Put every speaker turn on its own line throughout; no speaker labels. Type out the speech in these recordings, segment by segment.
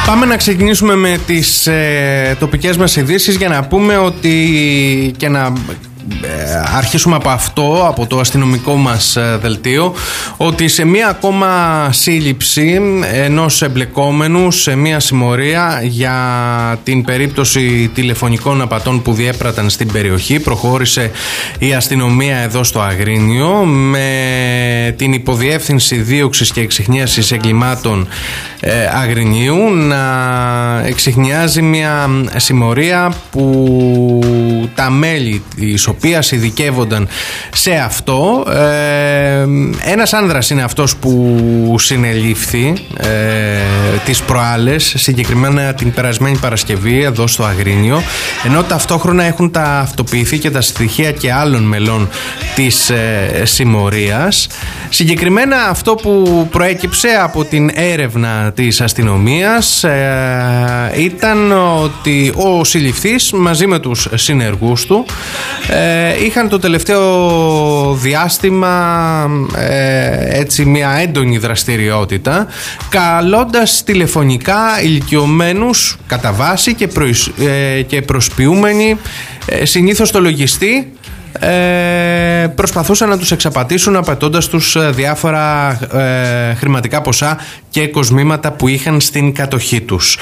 Πάμε να ξεκινήσουμε με τις τοπικές μας ειδήσεις για να πούμε ότι και να αρχίσουμε από αυτό, από το αστυνομικό μας δελτίο, ότι σε μία ακόμα σύλληψη ενός εμπλεκόμενου σε μία συμμορία για την περίπτωση τηλεφωνικών απατών που διέπραταν στην περιοχή προχώρησε η αστυνομία εδώ στο Αγρίνιο με την Υποδιεύθυνση Δίωξης και Εξιχνίασης Εγκλημάτων Αγρινίου να εξιχνιάζει μια συμμορία που τα μέλη της οποίας ειδικεύονταν σε αυτό. Ένας άνδρας είναι αυτός που συνελήφθη τις προάλλες, συγκεκριμένα την περασμένη Παρασκευή εδώ στο Αγρίνιο, ενώ ταυτόχρονα έχουν ταυτοποιηθεί και τα στοιχεία και άλλων μελών της συμμορίας. Συγκεκριμένα αυτό που προέκυψε από την έρευνα της αστυνομίας ήταν ότι ο συλληφθής μαζί με τους συνεργούς του είχαν το τελευταίο διάστημα έτσι μια έντονη δραστηριότητα, καλώντας τηλεφωνικά ηλικιωμένους κατά βάση και προσποιούμενοι συνήθως το λογιστή, προσπαθούσαν να τους εξαπατήσουν απαιτώντας τους διάφορα χρηματικά ποσά και κοσμήματα που είχαν στην κατοχή τους.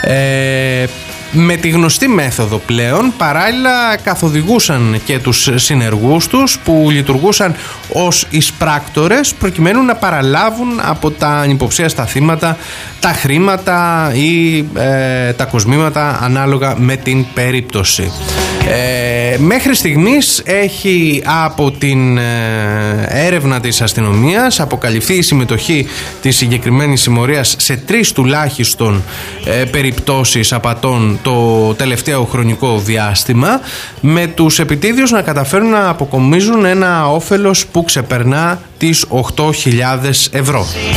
Με τη γνωστή μέθοδο πλέον παράλληλα καθοδηγούσαν και τους συνεργούς τους που λειτουργούσαν ως εισπράκτορες προκειμένου να παραλάβουν από τα ανυποψίαστα θύματα τα χρήματα ή τα κοσμήματα ανάλογα με την περίπτωση. Μέχρι στιγμής έχει από την έρευνα της αστυνομίας αποκαλυφθεί η συμμετοχή της συγκεκριμένης συμμορίας σε 3 τουλάχιστον περιπτώσεις απατών το τελευταίο χρονικό διάστημα, με τους επιτίδιους να καταφέρουν να αποκομίζουν ένα όφελος που ξεπερνά τις 8.000 ευρώ.